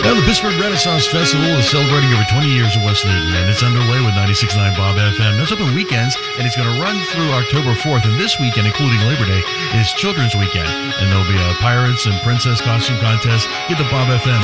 Now, the Pittsburgh Renaissance Festival is celebrating over 20 years of West Newton, and it's underway with 96.9 Bob FM. It's open weekends, and it's going to run through October 4th. And this weekend, including Labor Day, is Children's Weekend. And there'll be a Pirates and Princess costume contest. Get the Bob FM